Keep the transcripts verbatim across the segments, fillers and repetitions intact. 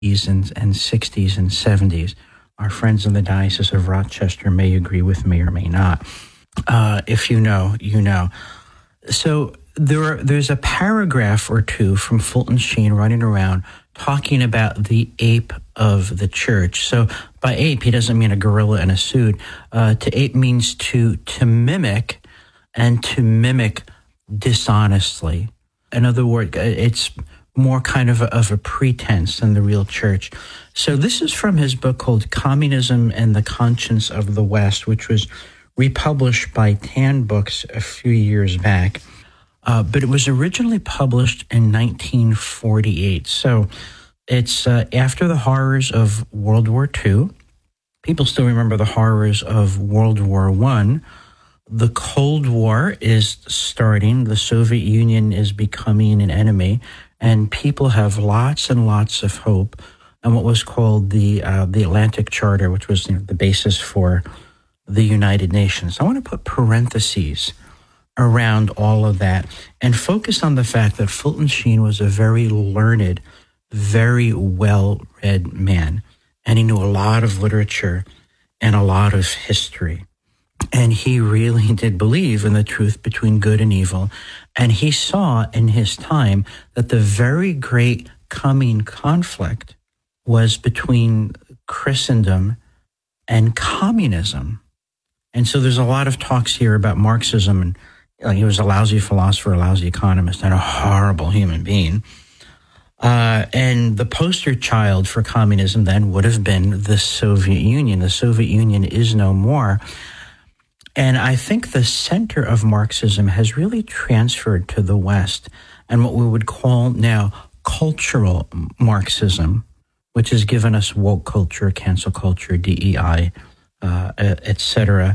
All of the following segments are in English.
and, and sixties and seventies. Our friends in the Diocese of Rochester may agree with me or may not. Uh, if you know, you know. So there are, there's a paragraph or two from Fulton Sheen running around talking about the ape of the church. So by ape, he doesn't mean a gorilla in a suit. Uh, to ape means to to mimic, and to mimic dishonestly. In other words, it's more kind of a, of a pretense than the real church. So this is from his book called Communism and the Conscience of the West, which was republished by Tan Books a few years back. Uh, but it was originally published in nineteen forty-eight. So it's uh, after the horrors of World War Two. People still remember the horrors of World War One. The Cold War is starting. The Soviet Union is becoming an enemy. And people have lots and lots of hope on what was called the uh, the Atlantic Charter, which was, you know, the basis for the United Nations. I want to put parentheses around all of that and focus on the fact that Fulton Sheen was a very learned, very well-read man, and he knew a lot of literature and a lot of history. And he really did believe in the truth between good and evil. And he saw in his time that the very great coming conflict was between Christendom and communism. And so there's a lot of talks here about Marxism, and like, he was a lousy philosopher, a lousy economist, and a horrible human being. Uh, and the poster child for communism then would have been the Soviet Union. The Soviet Union is no more. And I think the center of Marxism has really transferred to the West, and what we would call now cultural Marxism, which has given us woke culture, cancel culture, D E I, uh, et cetera,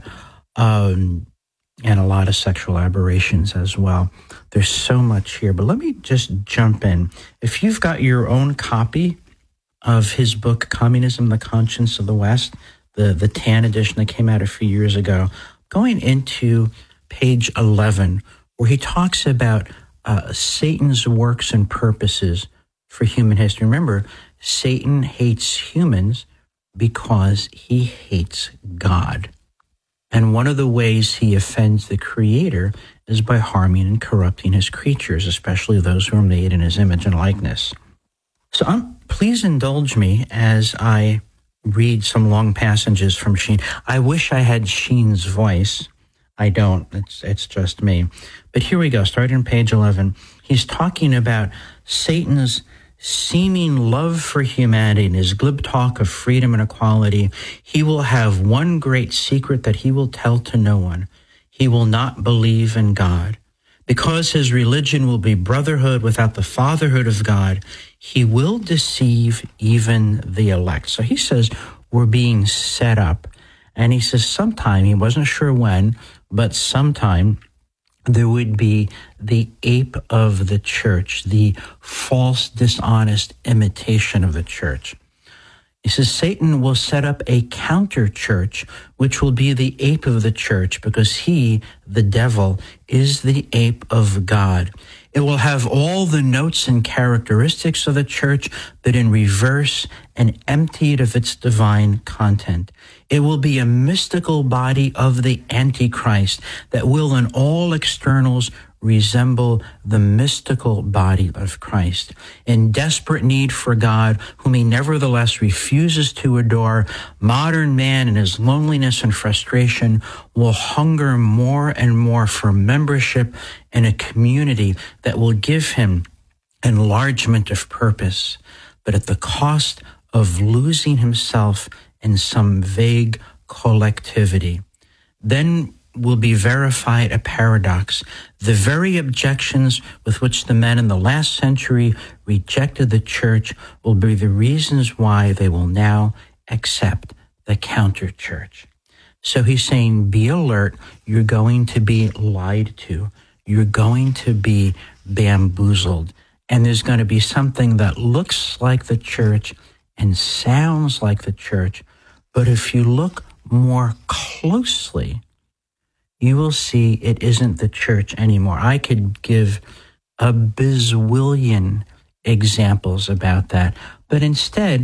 um, and a lot of sexual aberrations as well. There's so much here, but let me just jump in. If you've got your own copy of his book, Communism, the Conscience of the West, the, the Tan edition that came out a few years ago, going into page eleven, where he talks about uh, Satan's works and purposes for human history. Remember, Satan hates humans because he hates God. And one of the ways he offends the Creator is by harming and corrupting his creatures, especially those who are made in his image and likeness. So um, please indulge me as I read some long passages from Sheen. I wish I had Sheen's voice. I don't. It's it's just me. But here we go. Starting on page eleven. He's talking about Satan's seeming love for humanity and his glib talk of freedom and equality. He will have one great secret that he will tell to no one. He will not believe in God. Because his religion will be brotherhood without the fatherhood of God, he will deceive even the elect. So he says we're being set up. And he says sometime, he wasn't sure when, but sometime there would be the ape of the church, the false, dishonest imitation of the church. He says Satan will set up a counter church, which will be the ape of the church, because he, the devil, is the ape of God. It will have all the notes and characteristics of the church, but in reverse and emptied of its divine content. It will be a mystical body of the Antichrist that will in all externals resemble the mystical body of Christ. In desperate need for God, whom he nevertheless refuses to adore, modern man in his loneliness and frustration will hunger more and more for membership in a community that will give him enlargement of purpose, but at the cost of losing himself in some vague collectivity. Then will be verified a paradox. The very objections with which the men in the last century rejected the church will be the reasons why they will now accept the counter church. So he's saying, be alert. You're going to be lied to. You're going to be bamboozled. And there's going to be something that looks like the church and sounds like the church. But if you look more closely, you will see it isn't the church anymore. I could give a bazillion examples about that, but instead